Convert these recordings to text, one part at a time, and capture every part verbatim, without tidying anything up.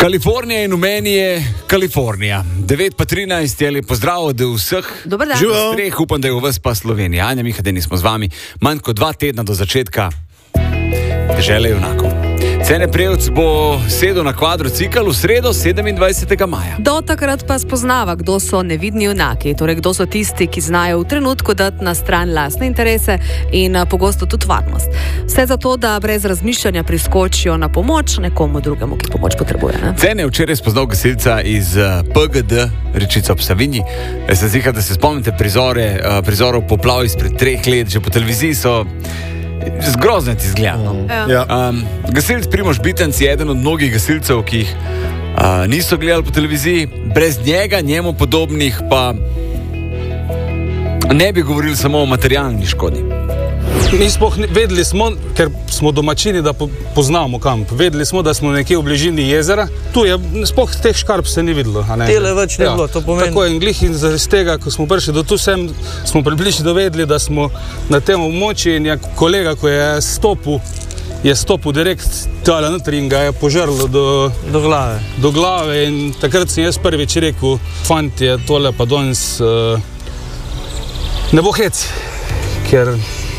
Kalifornija in v meni je Kalifornija. devet pa trinajst je lepo zdrav od vseh. Dober dan. Streh, upam, da je v vas pa Slovenija. Anja Mihadeni smo z vami. Manj kot dva tedna do začetka dežele junakov. Cene Prevc bo sedel na kvadrocikl v sredo sedemindvajsetega maja. Do takrat pa spoznava, kdo so nevidni junaki, torej kdo so tisti, ki znajo v trenutku dati na stran lastne interese in pogosto tudi varnost. Vse zato, da brez razmišljanja priskočijo na pomoč nekomu drugemu, ki pomoč potrebuje. Ne? Cene je včeraj spoznal gasilca iz P G D Rečica ob Savinji. Se zdi, da se spomnite prizore, prizorov poplav izpred treh let, že po televiziji so zgrozno ti izgleda. Ja. Um, gasilc Primož Bitenc je eden od mnogih gasilcev, ki jih uh, niso gledali po televiziji. Brez njega, njemu podobnih pa ne bi govorili samo o materialni škodi. Mi smo vedeli smo, ker smo domačini, da po, poznamo kamp. Vedeli smo, da smo nekje v bližini jezera. Tu je, spoh teh škarp se ni videlo. Tele več ne ja. bilo, to pomeni. Tako je, in glih in zaradi tega, ko smo prišli do tu sem, smo približno dovedeli, da smo na tem območju in je kolega, ko je stopil, je stopil direkt tale notri in ga je požrlo do, do glave. Do glave in takrat sem jaz prvič rekel, fantje, tole pa danes uh, ne bo hec, ker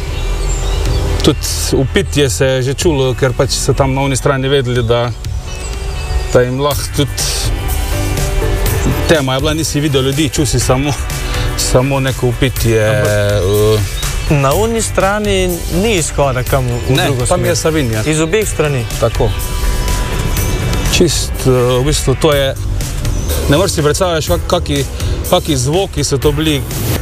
tudi upitje se je že čulo, ker pač so tam na oni strani vedeli, da, da jim lahko tudi tema je bila, nisi videl ljudi, čusi si samo, samo neko upitje. Uh, na oni strani ni izhoda kam v ne, drugo tam smer. Je Savinja. Iz obeh strani. Tako. Čist, uh, v bistvu to je, ne moreš si predstavljaš, kaki, kaki zvoki so to bili.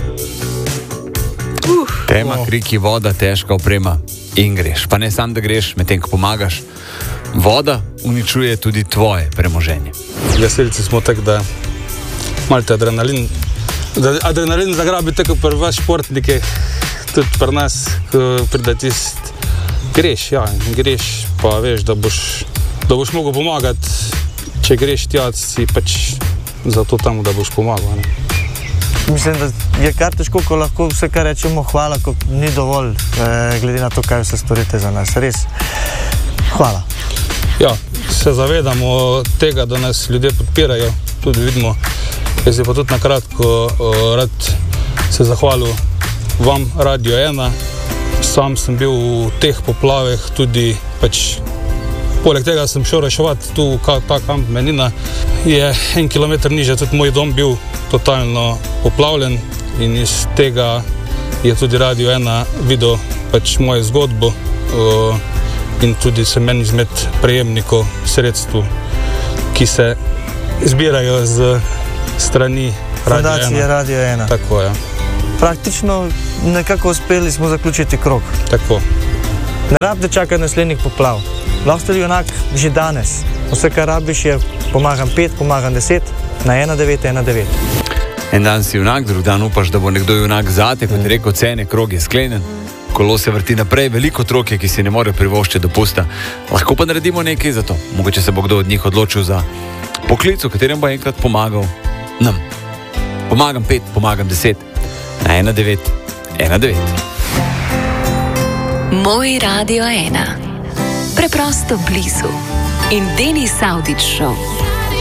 Tema, kriki, voda, težka oprema in greš. Pa ne sam, da greš, medtem ko pomagaš. Voda uničuje tudi tvoje premoženje. Gasilci smo tak, da malite adrenalin, da adrenalin zagrabi tako pri vas športnike, tudi pri nas, ko pride tist, greš, ja, greš, pa veš, da boš, da boš mogel pomagati, če greš tja, si pač zato tam, da boš pomagal, ne. Mislim, da je kar težko, ko lahko vse, kar rečemo, hvala, ko ni dovolj, eh, glede na to, kaj vse storite za nas. Res, hvala. Ja, se zavedamo tega, da nas ljudje podpirajo, tudi vidimo. Jaz je pa tudi nakratko uh, rad se zahvalil vam, Radio ena. Sam sem bil v teh poplaveh tudi pač. Poleg tega sem šel reševati tu, ta kamp Menina. Je en kilometer niže, tudi moj dom bil totalno poplavljen in iz tega je tudi Radio ena videl pač mojo zgodbo uh, in tudi sem en izmed prejemnikov sredstv, ki se zbirajo z strani Radio ena. Fundacije Radio ena. Tako je. Praktično nekako uspeli smo zaključiti krog. Tako. Ne rabite čakati naslednjih poplav. Lahko ste junak že danes. Vse, kar rabiš, je pomagam pet, pomagam deset, na ena devet ena devet. En dan si junak, drug dan upaš, da bo nekdo junak zate, kot je rekel, cene, krog je sklenjen, kolo se vrti naprej, veliko otrok je, ki si ne morejo privoščiti dopusta. Lahko pa naredimo nekaj za to. Mogoče se bo kdo od njih odločil za poklic, v katerem bo enkrat pomagal nam. Pomagam pet, pomagam deset, na ena devet ena devet. Moj Radio ena. Preprosto blizu. In Denis Avdić Show.